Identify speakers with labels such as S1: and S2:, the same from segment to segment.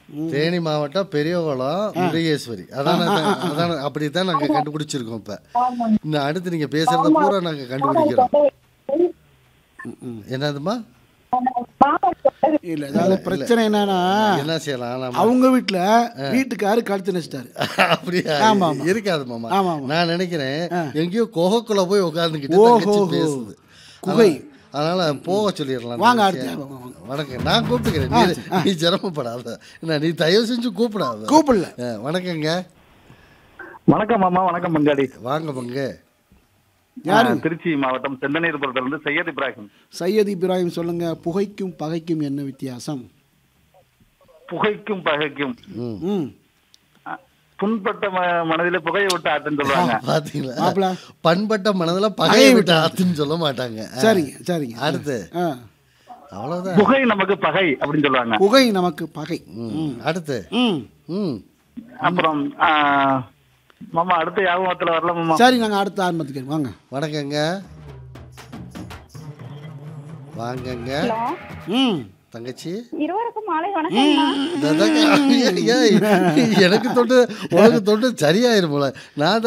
S1: தேனி மாவட்டம் பெரியகுளம் முருகேஸ்வரி. அதான் அதான் அப்படித்தான் நாங்க கண்டுபிடிச்சிருக்கோம். இப்ப இன்னும் அடுத்து நீங்க பேசுறத பூரா நாங்க கண்டுபிடிக்கிறோம். என்னதுமா?
S2: இல்ல அதாவது பிரச்சனை என்னன்னா
S1: என்ன செய்யலாம்,
S2: அவங்க வீட்டுக்காரு கழுத்து நெச்சிட்டாரு.
S1: அப்படியா? இருக்காது மாமா. நான் நினைக்கிறேன் எங்கேயோ குகைக்குள்ள போய் உட்கார்ந்துக்கிட்டு பேசுது
S2: குகை.
S1: அதனால போக சொல்லிடலாம்.
S2: வாங்க அடுத்து.
S1: வணக்கம், நான் கூப்பிட்டுக்கிறேன், நீ சிரமப்படாத. நீ தயவு செஞ்சு கூப்பிடல. வணக்கங்க.
S3: வணக்கம் மாமா. வணக்கம் பங்காளி.
S1: வாங்க பங்கு.
S2: யாரு?
S3: திருச்சி மாவட்டம் செந்தனீர்புரத்திலிருந்து சையத் இப்ராஹிம்.
S2: சையத் இப்ராஹிம், சொல்லுங்க. புகைக்கும் பகைக்கும் என்ன வித்தியாசம்?
S3: புகைக்கும் பகைக்கும் புண்பட்ட மனதில புகையை விட்டு ஆத்துன்னு சொல்லுவாங்க.
S1: பாத்தீங்களா? பண்பட்ட மனதில பகையை விட்டு ஆத்துன்னு சொல்ல மாட்டாங்க.
S2: சரிங்க.
S1: அடுத்து அவ்வளவுதான்.
S3: புகை நமக்கு பகை அப்படின்னு சொல்லுவாங்க.
S2: புகை நமக்கு பகை.
S1: அடுத்து
S3: அப்புறம் மாமா அடுத்த யாபத்துல வரல மாமா.
S2: சரி, நாங்க அடுத்த ஆரம்பத்துக்கு வாங்க.
S1: வணக்கங்க. வாங்கங்க தங்கச்சி.
S4: இருவருக்கும் மாலை வணக்கம்.
S1: எனக்கு தொட்டு உனக்கு தொட்டு சரியாயிரும் போல. நான்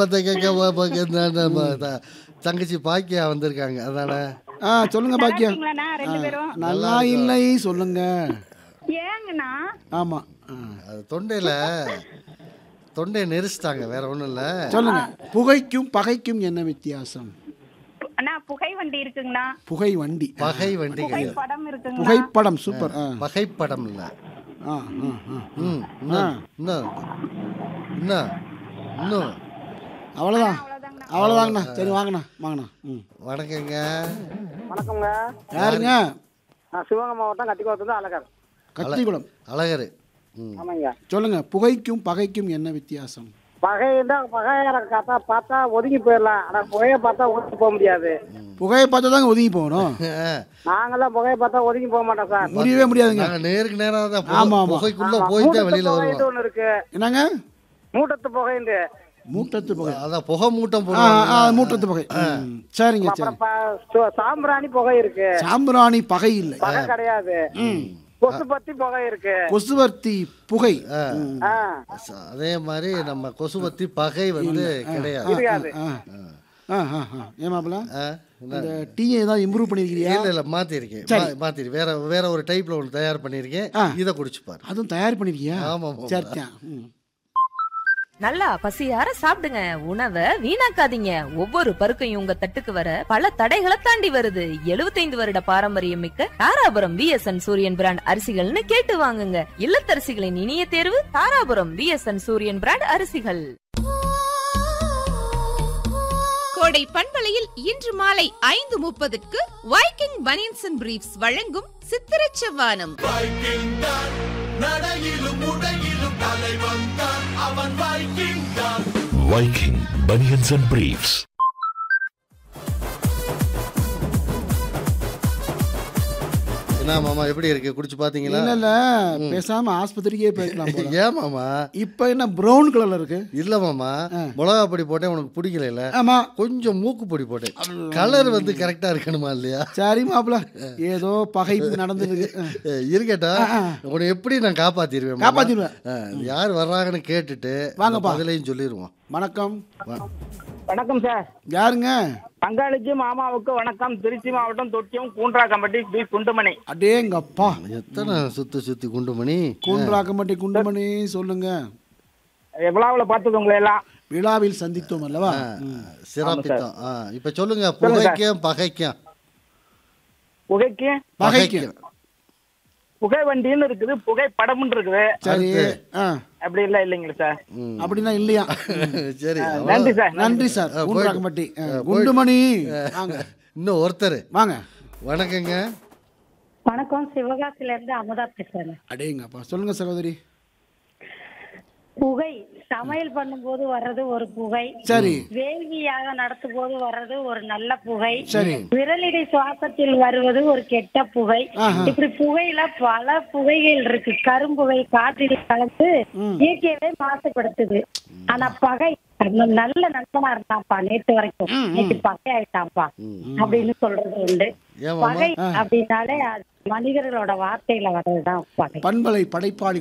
S1: தான் தங்கச்சி பாக்கியா வந்திருக்காங்க. அதானே?
S2: சொல்லுங்க பாக்கியா. நல்லா இல்லை சொல்லுங்க.
S4: ஏங்கண்ணா?
S2: ஆமா,
S1: அது தொண்டையை நெரிச்சிட்டாங்க, வேற ஒண்ணும் இல்ல.
S2: சொல்லுங்க. புகைக்கும் பகைக்கும் என்ன வித்தியாசம்?
S4: அண்ணா புகை வண்டி இருக்குங்கண்ணா.
S2: புகை வண்டி.
S1: பகை வண்டி கிடையாது.
S4: படம் இருக்குங்க.
S2: புகைப்படம். சூப்பர்.
S1: பகைப்படம் இல்ல.
S2: அவ்வளவுதாங்கண்ணா. சரி, வாங்கண்ணா.
S1: வணக்கங்க.
S5: வணக்கம்ங்க.
S2: யாருங்க?
S5: சிவகங்கை மாவட்டம் கத்திக்குளத்துல அழகர்.
S2: கத்திக்குளம்
S1: அழகர்.
S5: ஆமாங்க.
S2: சொல்லுங்க. புகைக்கும் பகைக்கும் என்ன வித்தியாசம்?
S5: பகைன்னா பகையார பார்த்தா ஒதுங்கி போயிடலாம். ஆனா புகையை பார்த்தா ஒதுங்கி போக முடியாது.
S2: புகையை பார்த்தா தாங்க ஒதுங்கி போகணும்.
S5: நாங்கெல்லாம் புகையை பார்த்தா ஒதுங்கி போக மாட்டோம் சார்.
S2: முடியவே முடியாதுங்க.
S1: நேருக்கு நேரம் தான் புகைக்குள்ள போயிட்டு வெளியில வருவோம்.
S5: ஒண்ணு இருக்கு.
S2: என்னங்க?
S5: மூட்டத்து புகைண்டு.
S2: மூட்டத்து புகை.
S1: அதான் புகை மூட்டம்
S2: மூட்டத்து புகை. சரிங்க.
S5: சாம்பிராணி புகை இருக்கு.
S2: சாம்பிராணி பகை இல்லை.
S5: பகை கிடையாது. கொசுபத்தி புகை இருக்கு.
S2: கொசுவர்த்தி புகை.
S1: அதே மாதிரி நம்ம கொசுவத்தி பகை கிடையாது.
S2: ஏமாப்ல இந்த டீயை ஏதாவது இம்ப்ரூவ் பண்ணிருக்கியா?
S1: இல்ல மாத்திருக்கேன். வேற ஒரு டைப்ல ஒன்று தயார் பண்ணிருக்கேன். இதை குடிச்சு பாரு.
S2: அதுவும் தயார் பண்ணிருக்கியா?
S1: ஆமா.
S2: சரி.
S6: நல்லா பசியார சாப்பிடுங்க. உணவை வீணாக்காதீங்க. ஒவ்வொரு பருக்கையும் உங்க தட்டுக்கு வர பல தடைகளை தாண்டி வருது. 75 வருட பாரம்பரியம் மிக்க தாராபுரம் விஎஸ்என் சூரியன் பிராண்ட் அரிசிகள்னு கேட்டு வாங்குங்க. இல்லத்தரசிகளின் இனிய தேர்வு தாராபுரம் விஎஸ்என் சூரியன் பிராண்ட் அரிசிகள்.
S7: கோடை பண்பலையில் இன்று மாலை 5:30க்கு வைக்கிங் பனியன்ஸ் அண்ட் பிரீஃப்ஸ் வழங்கும் சித்திரச் செவ்வானம்.
S8: Viking Bunions and Briefs.
S1: என்ன மாமா, எப்படி இருக்கு? குடிச்சு பாத்தீங்களா?
S2: இல்ல பேசாம ஆஸ்பத்திரிக்கே போய்க்கலாம் போல.
S1: ஏன் மாமா?
S2: இப்ப என்ன பிரவுன் கலர்ல இருக்கு?
S1: இல்ல மாமா, மிளகா பொடி போட்டேன், உனக்கு பிடிக்கல.
S2: ஆமா,
S1: கொஞ்சம் மூக்கு பொடி போட்டேன். கலர் கரெக்டா இருக்கணுமா இல்லையா?
S2: சரி மாப்ள, ஏதோ பகை நடந்துருக்கு.
S1: இருக்கட்டா, உன்னை எப்படி நான் காப்பாத்திடுவேன். யார் வர்றாங்கன்னு கேட்டுட்டு வாங்க, பதிலையும் சொல்லிடுவோம்.
S2: வணக்கம்.
S5: வணக்கம் சார்.
S2: யாருங்க?
S5: பங்காளிக்கு மாமாவுக்கு வணக்கம். திருச்சி மாவட்டம் தொட்டியம் கூன்றாக்கம்பட்டி பி குண்டுமணி.
S2: அடேங்கப்பா,
S1: எத்தனை சுத்தி குண்டுமணி.
S2: கூன்றாக்கம்பட்டி குண்டுமணி, சொல்லுங்க.
S5: விழாவில் பார்த்தது உங்களை எல்லாம்
S2: விழாவில் சந்தித்தோம் அல்லவா?
S1: சிறப்பித்தோம். இப்ப சொல்லுங்க, புகைக்கும் பகைக்கும்.
S2: பகைக்கும்
S5: புகை வண்டின்னு இருக்குது, புகை படம்னு இருக்குது.
S2: சரி,
S5: அப்படி இல்லைங்களா சார்?
S2: அப்படின்னா இல்லையா?
S1: சரி,
S5: நன்றி சார்.
S2: நன்றி சார். கூன்றாக்கம்பட்டி குண்டுமணி.
S1: இன்னும் ஒருத்தர் வாங்க. வணக்கங்க.
S4: வணக்கம், சிவகாசில இருந்து அமுதா பேசுறேன்.
S2: அடேங்கப்பா, சொல்லுங்க சகோதரி.
S4: புகை சமையல் பண்ணும்போது வர்றது ஒரு புகை.
S2: சரி.
S4: வேள்வியாக நடத்தும் போது வர்றது ஒரு நல்ல புகை.
S2: சரி.
S4: விரலிடை சுவாசத்தில் வருவது ஒரு கெட்ட புகை. இப்படி புகையில பல புகைகள் இருக்கு. கரும்புகை காற்றில் கலந்து இயற்கையவே மாசுபடுத்துது. ஆனா பகை நல்ல நண்பனா இருந்தான்ப்பா, நேற்று வரைக்கும் நேற்று பகை ஆயிட்டான்ப்பா அப்படின்னு சொல்றது உண்டு. பகை அப்படின்னாலே மனிதர்களோட வார்த்தையில வர்றதுதான் பகை.
S2: பண்பலை படைப்பாளி